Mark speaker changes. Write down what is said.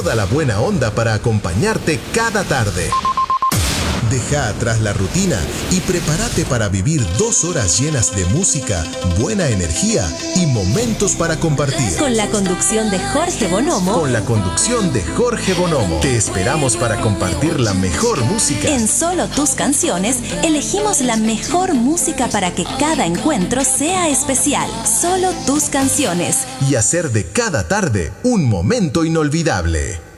Speaker 1: toda la buena onda para acompañarte cada tarde. Deja atrás la rutina y prepárate para vivir 2 horas llenas de música, buena energía y momentos para compartir.
Speaker 2: Con la conducción de Jorge Bonomo.
Speaker 1: Te esperamos para compartir la mejor música.
Speaker 2: En Solo Tus Canciones, elegimos la mejor música para que cada encuentro sea especial. Solo Tus Canciones.
Speaker 1: Y hacer de cada tarde un momento inolvidable.